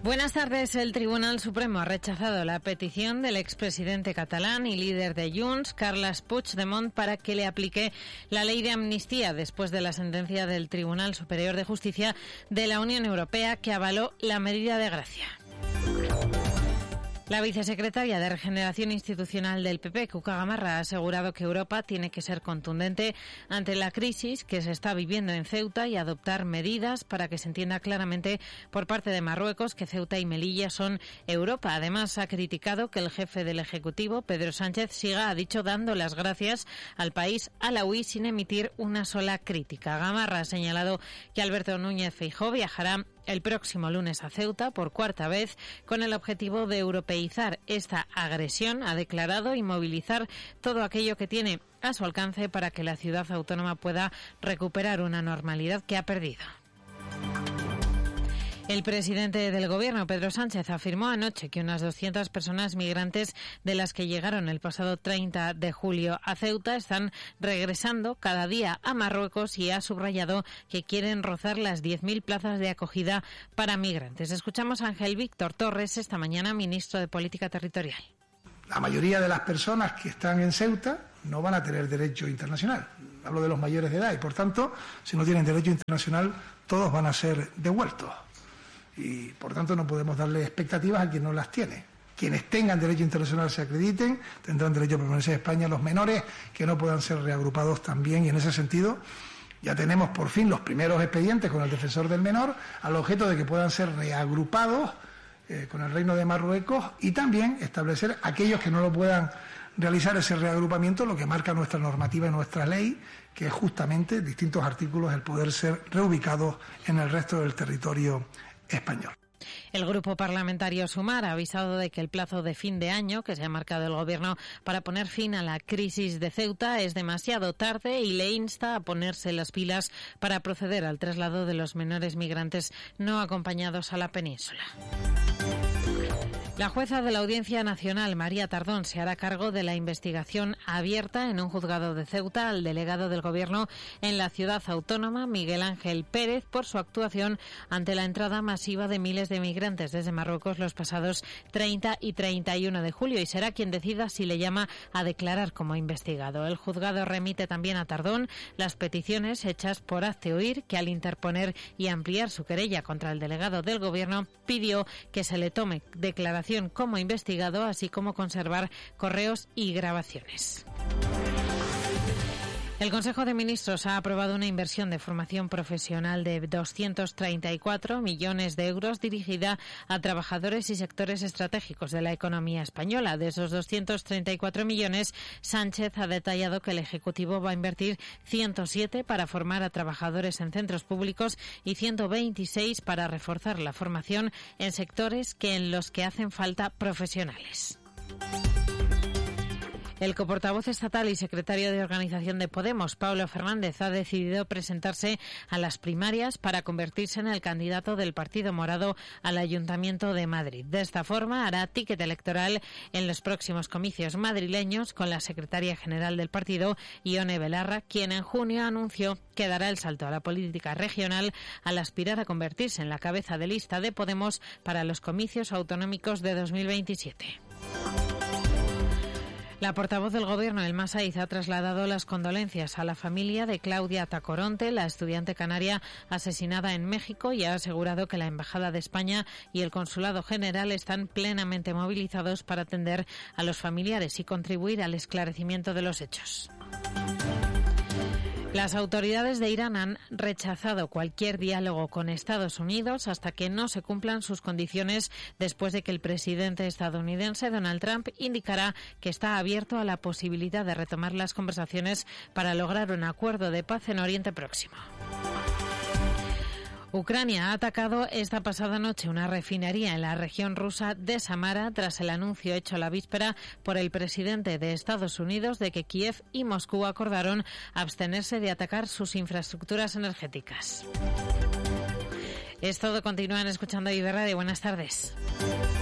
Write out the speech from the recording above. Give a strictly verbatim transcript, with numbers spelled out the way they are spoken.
Buenas tardes. El Tribunal Supremo ha rechazado la petición del expresidente catalán y líder de Junts, Carles Puigdemont, para que le aplique la ley de amnistía después de la sentencia del Tribunal Superior de Justicia de la Unión Europea que avaló la medida de gracia. La vicesecretaria de Regeneración Institucional del P P, Cuca Gamarra, ha asegurado que Europa tiene que ser contundente ante la crisis que se está viviendo en Ceuta y adoptar medidas para que se entienda claramente por parte de Marruecos que Ceuta y Melilla son Europa. Además, ha criticado que el jefe del Ejecutivo, Pedro Sánchez, siga, ha dicho, dando las gracias al país alauí sin emitir una sola crítica. Gamarra ha señalado que Alberto Núñez Feijóo viajará el próximo lunes a Ceuta por cuarta vez con el objetivo de europeizar esta agresión, ha declarado, y movilizar todo aquello que tiene a su alcance para que la ciudad autónoma pueda recuperar una normalidad que ha perdido. El presidente del Gobierno, Pedro Sánchez, afirmó anoche que unas doscientas personas migrantes de las que llegaron el pasado treinta de julio a Ceuta están regresando cada día a Marruecos y ha subrayado que quieren rozar las diez mil plazas de acogida para migrantes. Escuchamos a Ángel Víctor Torres, esta mañana ministro de Política Territorial. La mayoría de las personas que están en Ceuta no van a tener derecho internacional. Hablo de los mayores de edad y, por tanto, si no tienen derecho internacional, todos van a ser devueltos. Y, por tanto, no podemos darle expectativas a quien no las tiene. Quienes tengan derecho internacional se acrediten, tendrán derecho a permanecer en España. Los menores que no puedan ser reagrupados también, y en ese sentido ya tenemos por fin los primeros expedientes con el defensor del menor al objeto de que puedan ser reagrupados eh, con el Reino de Marruecos, y también establecer aquellos que no lo puedan realizar ese reagrupamiento, lo que marca nuestra normativa y nuestra ley, que es justamente distintos artículos el poder ser reubicados en el resto del territorio español. El Grupo Parlamentario Sumar ha avisado de que el plazo de fin de año que se ha marcado el Gobierno para poner fin a la crisis de Ceuta es demasiado tarde y le insta a ponerse las pilas para proceder al traslado de los menores migrantes no acompañados a la península. La jueza de la Audiencia Nacional, María Tardón, se hará cargo de la investigación abierta en un juzgado de Ceuta al delegado del Gobierno en la ciudad autónoma, Miguel Ángel Pérez, por su actuación ante la entrada masiva de miles de migrantes desde Marruecos los pasados treinta y treinta y uno de julio, y será quien decida si le llama a declarar como investigado. El juzgado remite también a Tardón las peticiones hechas por Hazte Oír, que al interponer y ampliar su querella contra el delegado del Gobierno pidió que se le tome declaración como investigado, así como conservar correos y grabaciones. El Consejo de Ministros ha aprobado una inversión de formación profesional de doscientos treinta y cuatro millones de euros dirigida a trabajadores y sectores estratégicos de la economía española. De esos doscientos treinta y cuatro millones, Sánchez ha detallado que el Ejecutivo va a invertir ciento siete para formar a trabajadores en centros públicos y ciento veintiséis para reforzar la formación en sectores que en los que hacen falta profesionales. El coportavoz estatal y secretario de Organización de Podemos, Pablo Fernández, ha decidido presentarse a las primarias para convertirse en el candidato del Partido Morado al Ayuntamiento de Madrid. De esta forma, hará ticket electoral en los próximos comicios madrileños con la secretaria general del partido, Ione Belarra, quien en junio anunció que dará el salto a la política regional al aspirar a convertirse en la cabeza de lista de Podemos para los comicios autonómicos de dos mil veintisiete. La portavoz del Gobierno, Elma Saiz, ha trasladado las condolencias a la familia de Claudia Tacoronte, la estudiante canaria asesinada en México, y ha asegurado que la Embajada de España y el Consulado General están plenamente movilizados para atender a los familiares y contribuir al esclarecimiento de los hechos. Las autoridades de Irán han rechazado cualquier diálogo con Estados Unidos hasta que no se cumplan sus condiciones, después de que el presidente estadounidense Donald Trump indicara que está abierto a la posibilidad de retomar las conversaciones para lograr un acuerdo de paz en Oriente Próximo. Ucrania ha atacado esta pasada noche una refinería en la región rusa de Samara tras el anuncio hecho la víspera por el presidente de Estados Unidos de que Kiev y Moscú acordaron abstenerse de atacar sus infraestructuras energéticas. Es todo. Continúan escuchando Iber Radio. Buenas tardes.